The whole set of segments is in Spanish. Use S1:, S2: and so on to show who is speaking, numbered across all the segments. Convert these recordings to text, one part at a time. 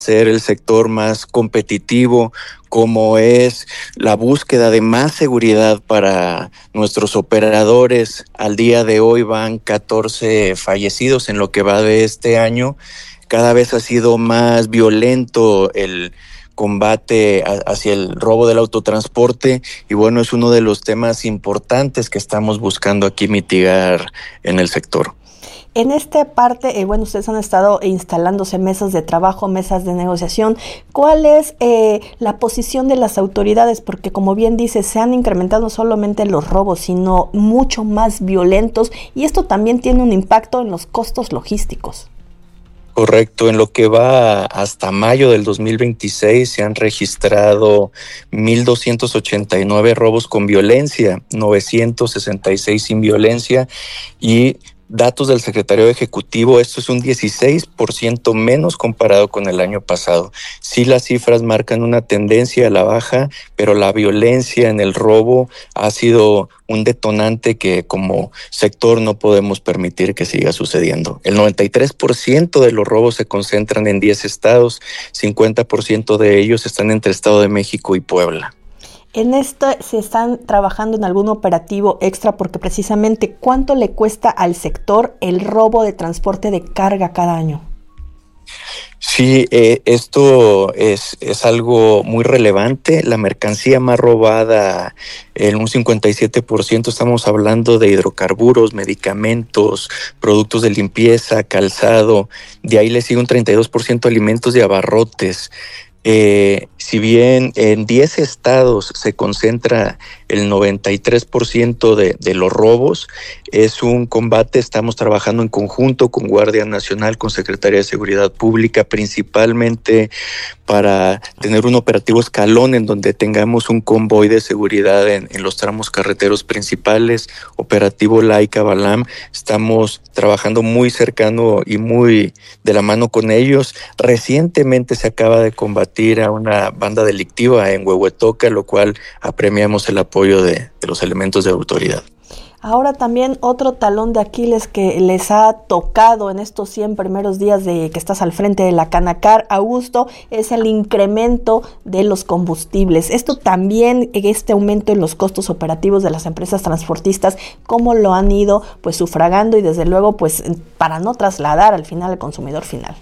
S1: ser el sector más competitivo, como es la búsqueda de más seguridad para nuestros operadores. Al día de hoy van 14 fallecidos en lo que va de este año. Cada vez ha sido más violento el combate hacia el robo del autotransporte y bueno, es uno de los temas importantes que estamos buscando aquí mitigar en el sector.
S2: En esta parte, ustedes han estado instalándose mesas de trabajo, mesas de negociación. ¿Cuál es la posición de las autoridades? Porque como bien dice, se han incrementado no solamente los robos, sino mucho más violentos y esto también tiene un impacto en los costos logísticos.
S1: Correcto, en lo que va hasta mayo del 2026 se han registrado 1,289 robos con violencia, 966 sin violencia y datos del Secretariado Ejecutivo, esto es un 16% menos comparado con el año pasado. Sí, las cifras marcan una tendencia a la baja, pero la violencia en el robo ha sido un detonante que como sector no podemos permitir que siga sucediendo. El 93% de los robos se concentran en 10 estados, 50% de ellos están entre Estado de México y Puebla.
S2: En esto se están trabajando en algún operativo extra porque precisamente ¿cuánto le cuesta al sector el robo de transporte de carga cada año?
S1: Sí, esto es algo muy relevante. La mercancía más robada, en un 57%, estamos hablando de hidrocarburos, medicamentos, productos de limpieza, calzado. De ahí le sigue un 32% alimentos y abarrotes. Si bien en 10 estados se concentra el 93% de los robos, es un combate, estamos trabajando en conjunto con Guardia Nacional, con Secretaría de Seguridad Pública, principalmente para tener un operativo escalón en donde tengamos un convoy de seguridad en los tramos carreteros principales, operativo Laika Balam. Estamos trabajando muy cercano y muy de la mano con ellos. Recientemente se acaba de combatir a una banda delictiva en Huehuetoca, lo cual apremiamos el apoyo de los elementos de autoridad.
S2: Ahora también otro talón de Aquiles que les ha tocado en estos 100 primeros días de que estás al frente de la Canacar, Augusto, es el incremento de los combustibles. Esto también, este aumento en los costos operativos de las empresas transportistas, cómo lo han ido pues sufragando y desde luego pues para no trasladar al final al consumidor final.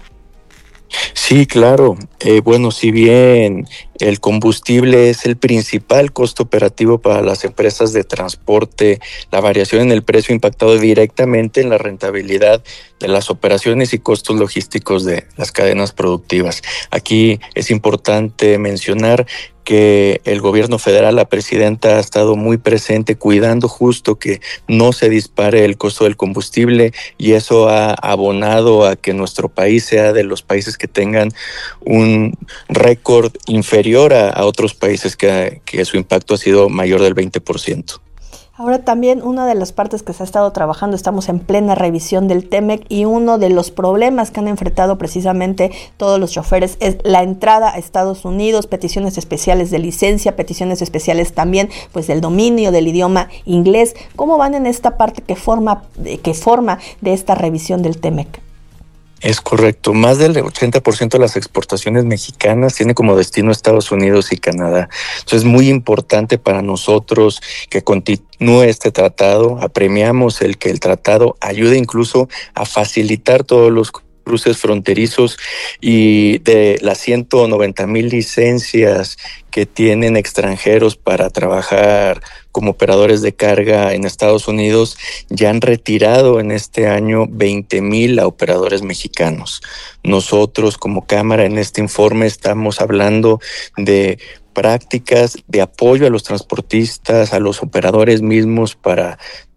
S1: Sí, claro. Bueno, si bien el combustible es el principal costo operativo para las empresas de transporte, la variación en el precio ha impactado directamente en la rentabilidad de las operaciones y costos logísticos de las cadenas productivas. Aquí es importante mencionar que el gobierno federal, la presidenta ha estado muy presente cuidando justo que no se dispare el costo del combustible y eso ha abonado a que nuestro país sea de los países que tengan un récord inferior a otros países que su impacto ha sido mayor del 20%.
S2: Ahora también una de las partes que se ha estado trabajando, estamos en plena revisión del TEMEC y uno de los problemas que han enfrentado precisamente todos los choferes es la entrada a Estados Unidos, peticiones especiales de licencia, peticiones especiales también pues del dominio del idioma inglés. ¿Cómo van en esta parte que forma de esta revisión del TEMEC?
S1: Es correcto. Más del 80% de las exportaciones mexicanas tiene como destino Estados Unidos y Canadá. Entonces es muy importante para nosotros que continúe este tratado. Apremiamos el que el tratado ayude incluso a facilitar todos los cruces fronterizos y de las 190,000 licencias que tienen extranjeros para trabajar como operadores de carga en Estados Unidos, ya han retirado en este año 20,000 a operadores mexicanos. Nosotros como Cámara en este informe estamos hablando de prácticas de apoyo a los transportistas, a los operadores mismos para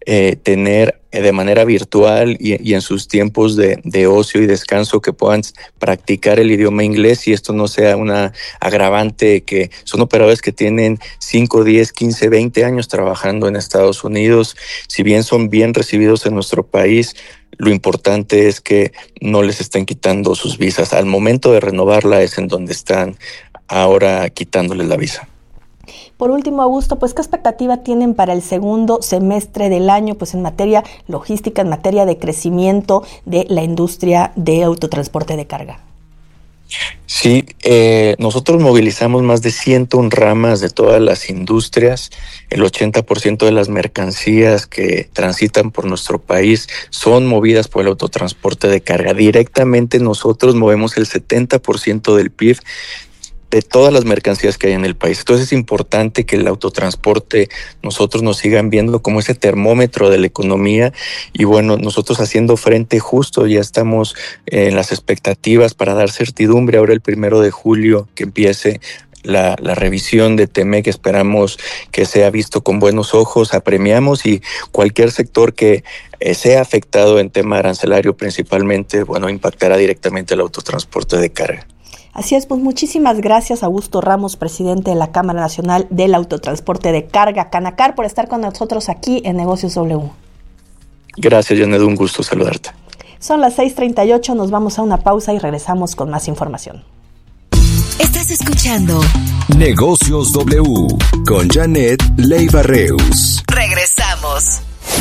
S1: tener de manera virtual y en sus tiempos de ocio y descanso que puedan practicar el idioma inglés y esto no sea una agravante que son operadores que tienen 5, 10, 15, 20 años trabajando en Estados Unidos. Si bien son bien recibidos en nuestro país, lo importante es que no les estén quitando sus visas. Al momento de renovarla es en donde están ahora quitándoles la visa.
S2: Por último, Augusto, pues ¿qué expectativa tienen para el segundo semestre del año, pues en materia logística, en materia de crecimiento de la industria de autotransporte de carga?
S1: Sí, nosotros movilizamos más de 101 ramas de todas las industrias. El 80% de las mercancías que transitan por nuestro país son movidas por el autotransporte de carga. Directamente nosotros movemos el 70% del PIB de todas las mercancías que hay en el país. Entonces es importante que el autotransporte nosotros nos sigan viendo como ese termómetro de la economía y bueno, nosotros haciendo frente justo ya estamos en las expectativas para dar certidumbre ahora el 1 de julio que empiece la revisión de TEMEC. Esperamos que sea visto con buenos ojos, apremiamos y cualquier sector que sea afectado en tema arancelario principalmente, bueno, impactará directamente el autotransporte de carga.
S2: Así es, pues muchísimas gracias Augusto Ramos, presidente de la Cámara Nacional del Autotransporte de Carga, Canacar, por estar con nosotros aquí en Negocios W.
S1: Gracias, Janet, un gusto saludarte.
S2: Son las 6:38, nos vamos a una pausa y regresamos con más información.
S3: Estás escuchando
S4: Negocios W con Janet Leiva Reus.
S3: Regresamos.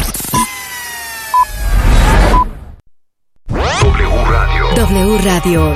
S3: W Radio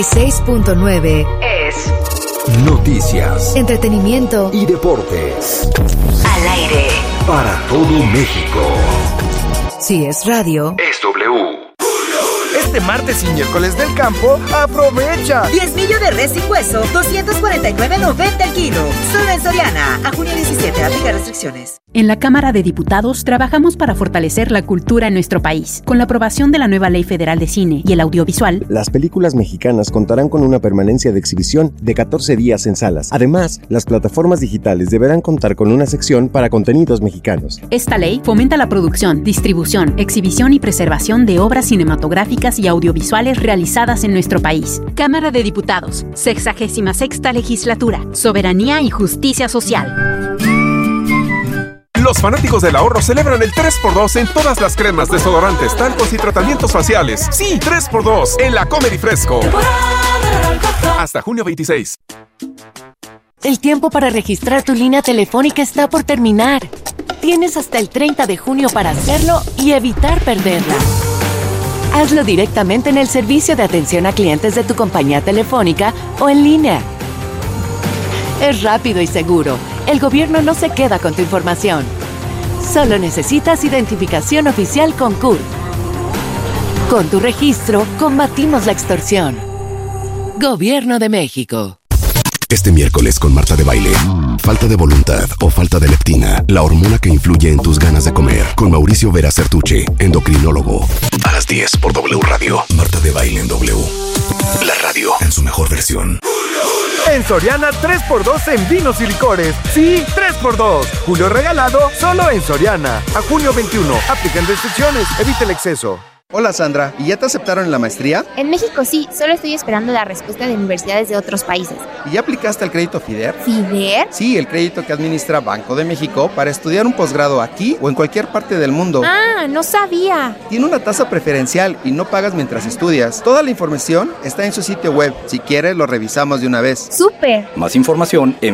S3: 96.9 es
S4: noticias,
S3: entretenimiento
S4: y deportes.
S3: Al aire
S4: Para todo México.
S3: Si es radio,
S4: Es W.
S5: Este martes y miércoles del campo, aprovecha.
S6: Diezmillo de res sin hueso, 249.90 el kilo. Solo en Soriana. A junio 17, aplica restricciones.
S7: En la Cámara de Diputados trabajamos para fortalecer la cultura en nuestro país. Con la aprobación de la nueva Ley Federal de Cine y el Audiovisual,
S8: las películas mexicanas contarán con una permanencia de exhibición de 14 días en salas. Además, las plataformas digitales deberán contar con una sección para contenidos mexicanos.
S7: Esta ley fomenta la producción, distribución, exhibición y preservación de obras cinematográficas y audiovisuales realizadas en nuestro país. Cámara de Diputados, 66ª Legislatura, Soberanía y Justicia Social.
S5: Los fanáticos del ahorro celebran el 3x2 en todas las cremas, desodorantes, talcos y tratamientos faciales. Sí, 3x2 en la Comer y Fresco. Hasta junio 26.
S9: El tiempo para registrar tu línea telefónica está por terminar. Tienes hasta el 30 de junio para hacerlo y evitar perderla. Hazlo directamente en el servicio de atención a clientes de tu compañía telefónica o en línea. Es rápido y seguro. El gobierno no se queda con tu información. Solo necesitas identificación oficial con CURP. Con tu registro, combatimos la extorsión. Gobierno de México.
S4: Este miércoles con Marta de Baile. Falta de voluntad o falta de leptina, la hormona que influye en tus ganas de comer. Con Mauricio Vera Certuche, endocrinólogo. A las 10 por W Radio. Marta de Baile en W. La radio en su mejor versión.
S5: En Soriana, 3x2 en vinos y licores. Sí, 3x2. Julio regalado, solo en Soriana. A junio 21. Aplican restricciones. Evita el exceso.
S10: Hola Sandra, ¿y ya te aceptaron en la maestría?
S11: En México sí, solo estoy esperando la respuesta de universidades de otros países.
S10: ¿Y ya aplicaste al crédito FIDER?
S11: ¿FIDER?
S10: Sí, el crédito que administra Banco de México para estudiar un posgrado aquí o en cualquier parte del mundo.
S11: Ah, no sabía.
S10: Tiene una tasa preferencial y no pagas mientras estudias. Toda la información está en su sitio web. Si quieres, lo revisamos de una vez.
S11: ¡Súper!
S12: Más información en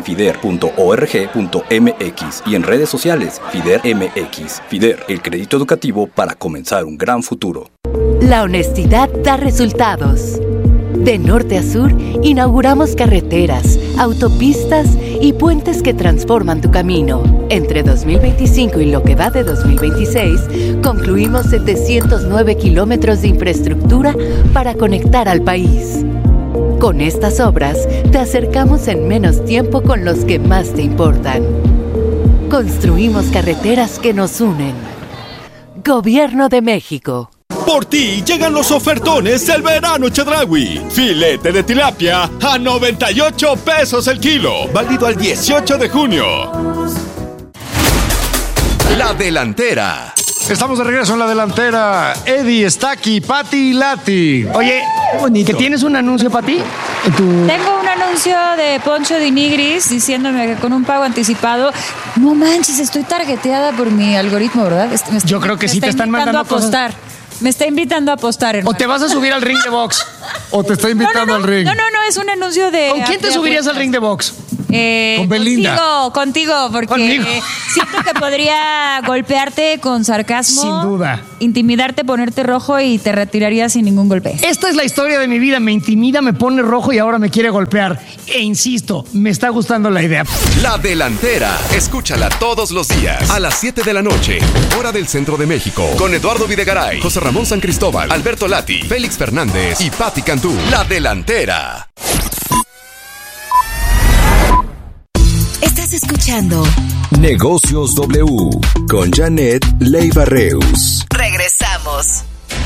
S12: fider.org.mx y en redes sociales FIDER MX. FIDER, el crédito educativo para comenzar un gran futuro.
S9: La honestidad da resultados. De norte a sur, inauguramos carreteras, autopistas y puentes que transforman tu camino. Entre 2025 y lo que va de 2026, concluimos 709 kilómetros de infraestructura para conectar al país. Con estas obras, te acercamos en menos tiempo con los que más te importan. Construimos carreteras que nos unen. Gobierno de México.
S13: Por ti llegan los ofertones del verano Chedraui. Filete de tilapia a 98 pesos el kilo. Válido al 18 de junio.
S4: La delantera.
S14: Estamos de regreso en la delantera. Eddie está aquí, Pati y Lati.
S15: Oye, ¿que tienes un anuncio para ti?
S16: Tengo un anuncio de Poncho de Nigris diciéndome que con un pago anticipado, no manches, estoy targeteada por mi algoritmo, ¿verdad?
S15: Yo creo que sí te están mandando
S16: a apostar. Me está invitando a apostar, hermano.
S15: O te vas a subir al ring de box.
S14: O te está invitando al ring.
S16: No, es un anuncio de...
S15: ¿Con quién te subirías al ring de box? Con Belinda.
S16: Contigo, porque
S15: Conmigo.
S16: siento que podría golpearte con sarcasmo.
S15: Sin duda.
S16: Intimidarte, ponerte rojo y te retiraría sin ningún golpe.
S15: Esta es la historia de mi vida. Me intimida, me pone rojo y ahora me quiere golpear. E insisto, me está gustando la idea.
S5: La Delantera. Escúchala todos los días a las 7 de la noche, hora del centro de México. Con Eduardo Videgaray, José Ramón San Cristóbal, Alberto Lati, Félix Fernández y Patti Cantú. La Delantera.
S3: Estás escuchando
S4: Negocios W con Janet Leiva Reus.
S3: Regresamos.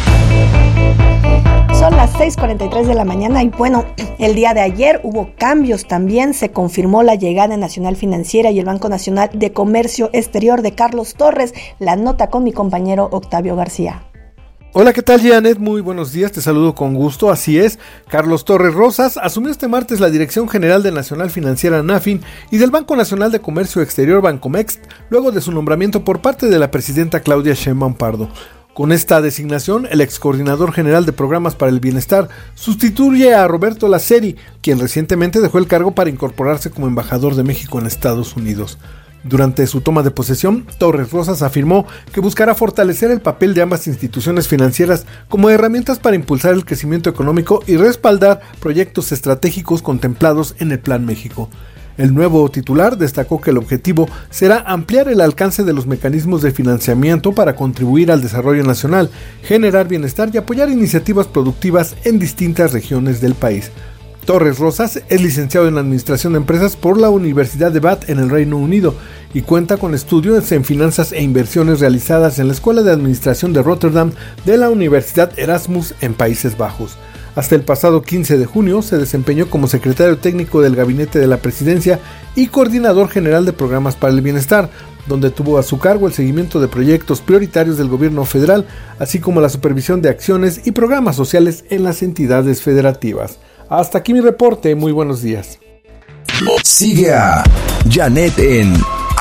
S2: Son las 6:43 de la mañana y bueno, el día de ayer hubo cambios también. Se confirmó la llegada de Nacional Financiera y el Banco Nacional de Comercio Exterior de Carlos Torres. La nota con mi compañero Octavio García.
S17: Hola, ¿qué tal, Janet? Muy buenos días, te saludo con gusto. Así es, Carlos Torres Rosas asumió este martes la Dirección General de Nacional Financiera NAFIN y del Banco Nacional de Comercio Exterior Bancomext, luego de su nombramiento por parte de la presidenta Claudia Sheinbaum Pardo. Con esta designación, el ex coordinador general de Programas para el Bienestar sustituye a Roberto Laceri, quien recientemente dejó el cargo para incorporarse como embajador de México en Estados Unidos. Durante su toma de posesión, Torres Rosas afirmó que buscará fortalecer el papel de ambas instituciones financieras como herramientas para impulsar el crecimiento económico y respaldar proyectos estratégicos contemplados en el Plan México. El nuevo titular destacó que el objetivo será ampliar el alcance de los mecanismos de financiamiento para contribuir al desarrollo nacional, generar bienestar y apoyar iniciativas productivas en distintas regiones del país. Torres Rosas es licenciado en Administración de Empresas por la Universidad de Bath en el Reino Unido y cuenta con estudios en finanzas e inversiones realizadas en la Escuela de Administración de Rotterdam de la Universidad Erasmus en Países Bajos. Hasta el pasado 15 de junio se desempeñó como secretario técnico del Gabinete de la Presidencia y coordinador general de Programas para el Bienestar, donde tuvo a su cargo el seguimiento de proyectos prioritarios del gobierno federal, así como la supervisión de acciones y programas sociales en las entidades federativas. Hasta aquí mi reporte, muy buenos días.
S4: Sigue a Janet en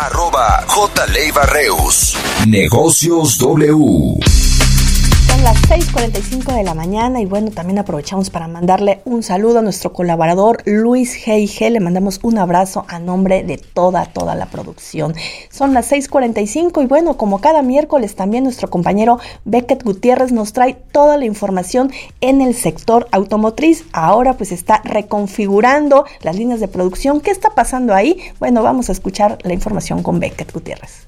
S4: @JLeivaReus. Negocios W.
S2: Son las 6:45 de la mañana y bueno, también aprovechamos para mandarle un saludo a nuestro colaborador Luis G.I.G. Le mandamos un abrazo a nombre de toda la producción. Son las 6:45 y bueno, como cada miércoles también nuestro compañero Beckett Gutiérrez nos trae toda la información en el sector automotriz. Ahora pues está reconfigurando las líneas de producción. ¿Qué está pasando ahí? Bueno, vamos a escuchar la información con Beckett Gutiérrez.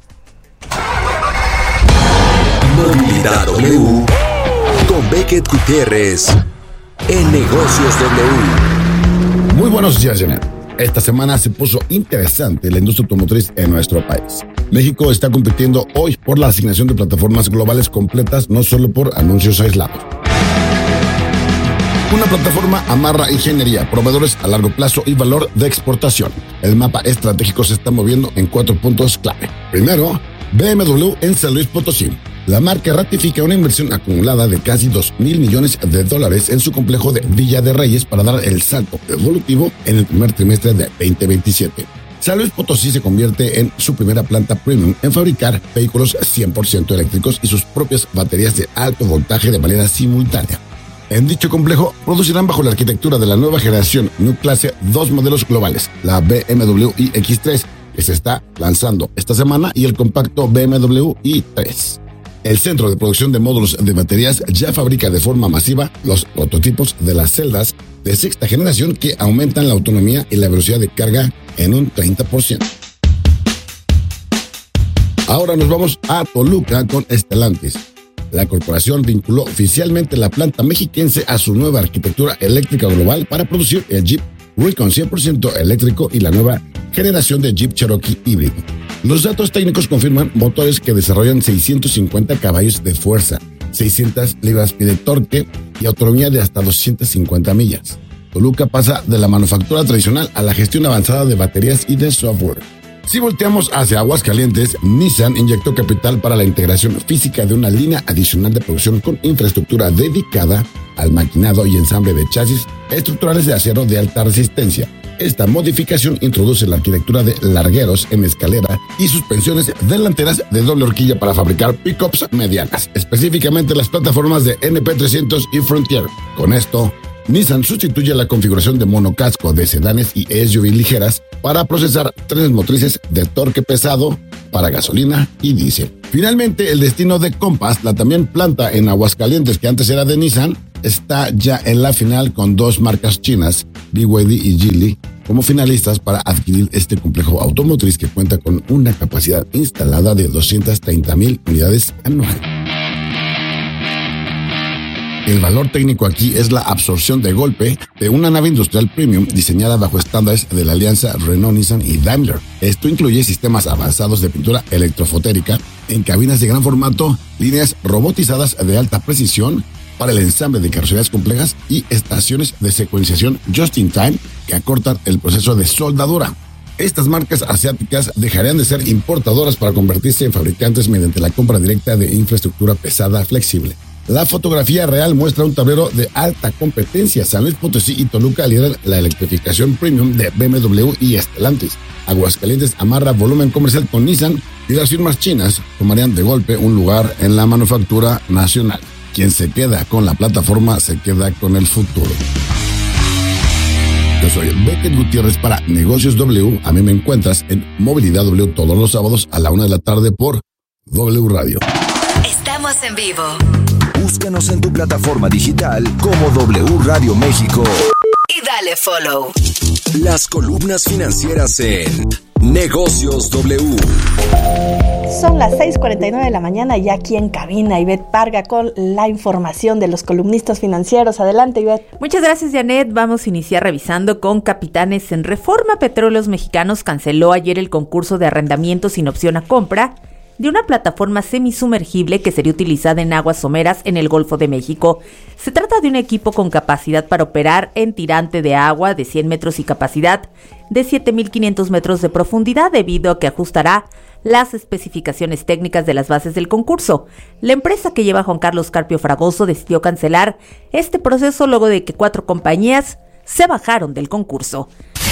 S4: Movilidad W con Beckett Gutiérrez en Negocios W.
S18: Muy buenos días, Janet. Esta semana se puso interesante la industria automotriz en nuestro país. México está compitiendo hoy por la asignación de plataformas globales completas, no solo por anuncios aislados. Una plataforma amarra ingeniería, proveedores a largo plazo y valor de exportación. El mapa estratégico se está moviendo en 4 puntos clave. Primero, BMW en San Luis Potosí. La marca ratifica una inversión acumulada de casi $2,000 millones en su complejo de Villa de Reyes para dar el salto evolutivo en el primer trimestre de 2027. San Luis Potosí se convierte en su primera planta premium en fabricar vehículos 100% eléctricos y sus propias baterías de alto voltaje de manera simultánea. En dicho complejo producirán bajo la arquitectura de la nueva generación New Clase 2 modelos globales, la BMW iX3, que se está lanzando esta semana, y el compacto BMW i3. El centro de producción de módulos de baterías ya fabrica de forma masiva los prototipos de las celdas de sexta generación que aumentan la autonomía y la velocidad de carga en un 30%. Ahora nos vamos a Toluca con Stellantis. La corporación vinculó oficialmente la planta mexiquense a su nueva arquitectura eléctrica global para producir el Jeep Recon 100% eléctrico y la nueva generación de Jeep Cherokee híbrido. Los datos técnicos confirman motores que desarrollan 650 caballos de fuerza, 600 libras-pie de torque y autonomía de hasta 250 millas. Toluca pasa de la manufactura tradicional a la gestión avanzada de baterías y de software. Si volteamos hacia Aguascalientes, Nissan inyectó capital para la integración física de una línea adicional de producción con infraestructura dedicada al maquinado y ensamble de chasis estructurales de acero de alta resistencia. Esta modificación introduce la arquitectura de largueros en escalera y suspensiones delanteras de doble horquilla para fabricar pickups medianas, específicamente las plataformas de NP300 y Frontier. Con esto, Nissan sustituye la configuración de monocasco de sedanes y SUV ligeras para procesar trenes motrices de torque pesado para gasolina y diésel. Finalmente, el destino de Compass, la también planta en Aguascalientes que antes era de Nissan, está ya en la final con 2 marcas chinas, BYD y Geely, como finalistas para adquirir este complejo automotriz que cuenta con una capacidad instalada de 230,000 unidades anuales. El valor técnico aquí es la absorción de golpe de una nave industrial premium diseñada bajo estándares de la alianza Renault, Nissan y Daimler. Esto incluye sistemas avanzados de pintura electrofotérica en cabinas de gran formato, líneas robotizadas de alta precisión para el ensamble de carrocerías complejas y estaciones de secuenciación just in time que acortan el proceso de soldadura. Estas marcas asiáticas dejarían de ser importadoras para convertirse en fabricantes mediante la compra directa de infraestructura pesada flexible. La fotografía real muestra un tablero de alta competencia. San Luis Potosí y Toluca lideran la electrificación premium de BMW y Stellantis. Aguascalientes amarra volumen comercial con Nissan y las firmas chinas tomarían de golpe un lugar en la manufactura nacional. Quien se queda con la plataforma se queda con el futuro. Yo soy Becket Gutiérrez para Negocios W. A mí me encuentras en Movilidad W todos los sábados a la 1 p.m. por W Radio.
S3: Estamos en vivo.
S19: Búscanos en tu plataforma digital como W Radio México.
S3: Y dale follow.
S19: Las columnas financieras en Negocios W.
S2: Son las 6:49 de la mañana y aquí en cabina Ivette Parga con la información de los columnistas financieros. Adelante, Ivette.
S20: Muchas gracias, Janet. Vamos a iniciar revisando con Capitanes en Reforma. Petróleos Mexicanos canceló ayer el concurso de arrendamiento sin opción a compra de una plataforma semisumergible que sería utilizada en aguas someras en el Golfo de México. Se trata de un equipo con capacidad para operar en tirante de agua de 100 metros y capacidad de 7,500 metros de profundidad, debido a que ajustará las especificaciones técnicas de las bases del concurso. La empresa que lleva Juan Carlos Carpio Fragoso decidió cancelar este proceso luego de que 4 compañías se bajaron del concurso.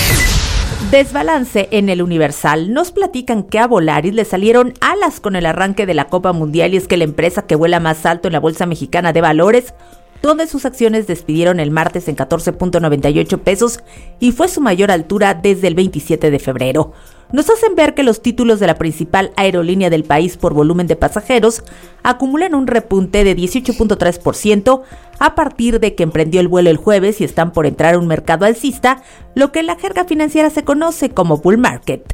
S20: Desbalance en el Universal. Nos platican que a Volaris le salieron alas con el arranque de la Copa Mundial, y es que la empresa que vuela más alto en la Bolsa Mexicana de Valores, donde sus acciones despidieron el martes en 14.98 pesos y fue su mayor altura desde el 27 de febrero. Nos hacen ver que los títulos de la principal aerolínea del país por volumen de pasajeros acumulan un repunte de 18.3% a partir de que emprendió el vuelo el jueves y están por entrar a un mercado alcista, lo que en la jerga financiera se conoce como bull market.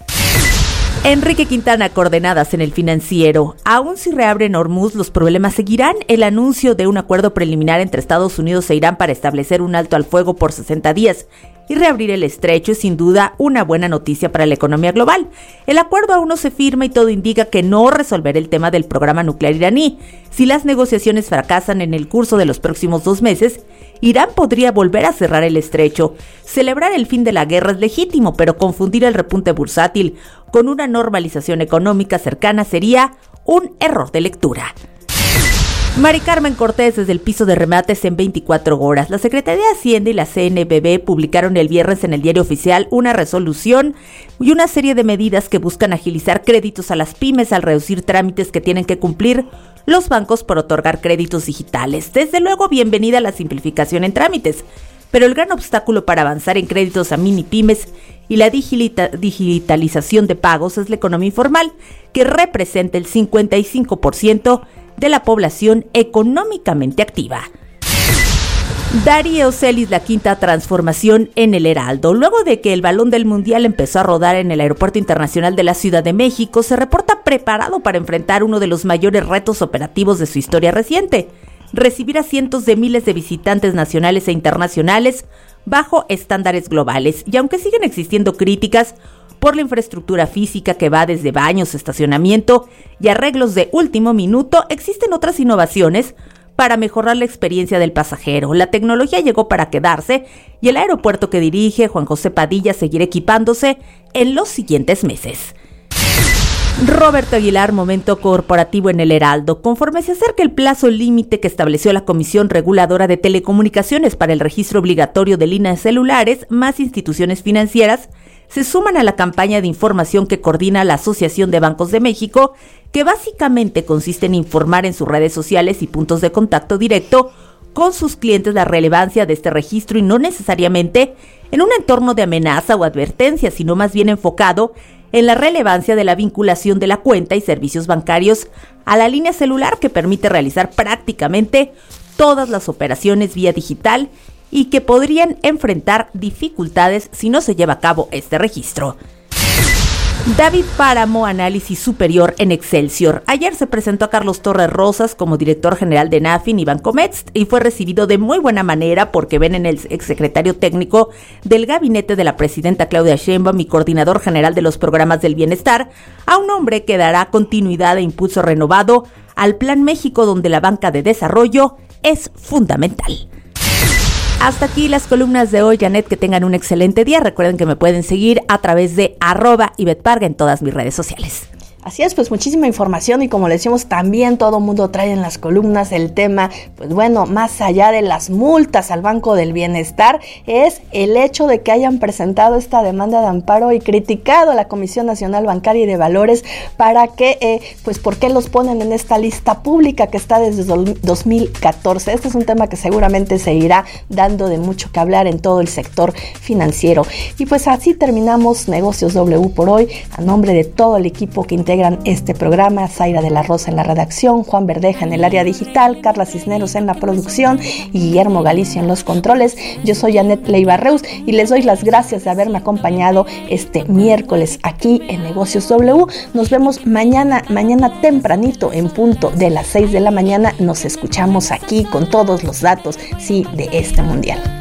S20: Enrique Quintana, coordenadas en el Financiero. Aún si reabren Hormuz, los problemas seguirán. El anuncio de un acuerdo preliminar entre Estados Unidos e Irán para establecer un alto al fuego por 60 días y reabrir el estrecho es sin duda una buena noticia para la economía global. El acuerdo aún no se firma y todo indica que no resolverá el tema del programa nuclear iraní. Si las negociaciones fracasan en el curso de los próximos 2 meses, Irán podría volver a cerrar el estrecho. Celebrar el fin de la guerra es legítimo, pero confundir el repunte bursátil con una normalización económica cercana sería un error de lectura. Mari Carmen Cortés, desde el piso de remates en 24 horas. La Secretaría de Hacienda y la CNBV publicaron el viernes en el Diario Oficial una resolución y una serie de medidas que buscan agilizar créditos a las pymes al reducir trámites que tienen que cumplir los bancos por otorgar créditos digitales. Desde luego, bienvenida la simplificación en trámites, pero el gran obstáculo para avanzar en créditos a mini pymes y la digitalización de pagos es la economía informal, que representa el 55% de la población económicamente activa. Darío Celis, la quinta transformación en el Heraldo. Luego de que el balón del Mundial empezó a rodar en el Aeropuerto Internacional de la Ciudad de México, se reporta preparado para enfrentar uno de los mayores retos operativos de su historia reciente: recibir a cientos de miles de visitantes nacionales e internacionales bajo estándares globales. Y aunque siguen existiendo críticas por la infraestructura física que va desde baños, estacionamiento y arreglos de último minuto, existen otras innovaciones para mejorar la experiencia del pasajero. La tecnología llegó para quedarse y el aeropuerto que dirige Juan José Padilla seguirá equipándose en los siguientes meses. Roberto Aguilar, momento corporativo en el Heraldo. Conforme se acerca el plazo límite que estableció la Comisión Reguladora de Telecomunicaciones para el registro obligatorio de líneas celulares, más instituciones financieras se suman a la campaña de información que coordina la Asociación de Bancos de México, que básicamente consiste en informar en sus redes sociales y puntos de contacto directo con sus clientes la relevancia de este registro y no necesariamente en un entorno de amenaza o advertencia, sino más bien enfocado en la relevancia de la vinculación de la cuenta y servicios bancarios a la línea celular que permite realizar prácticamente todas las operaciones vía digital y que podrían enfrentar dificultades si no se lleva a cabo este registro. David Páramo, Análisis Superior en Excelsior. Ayer se presentó a Carlos Torres Rosas como director general de Nafin y Bancomext y fue recibido de muy buena manera porque ven en el exsecretario técnico del gabinete de la presidenta Claudia Sheinbaum y coordinador general de los programas del bienestar a un hombre que dará continuidad e impulso renovado al Plan México, donde la banca de desarrollo es fundamental. Hasta aquí las columnas de hoy, Janet, que tengan un excelente día. Recuerden que me pueden seguir a través de @IvetParga en todas mis redes sociales.
S2: Así es, pues muchísima información y como le decimos, también todo mundo trae en las columnas el tema, pues bueno, más allá de las multas al Banco del Bienestar, es el hecho de que hayan presentado esta demanda de amparo y criticado a la Comisión Nacional Bancaria y de Valores para que, pues, ¿por qué los ponen en esta lista pública que está desde 2014? Este es un tema que seguramente seguirá dando de mucho que hablar en todo el sector financiero. Y pues así terminamos Negocios W por hoy. A nombre de todo el equipo que integran este programa, Zaira de la Rosa en la redacción, Juan Verdeja en el área digital, Carla Cisneros en la producción y Guillermo Galicia en los controles. Yo soy Janet Leiva Reus y les doy las gracias de haberme acompañado este miércoles aquí en Negocios W. Nos vemos mañana tempranito en punto de las 6 de la mañana. Nos escuchamos aquí con todos los datos, sí, de este mundial.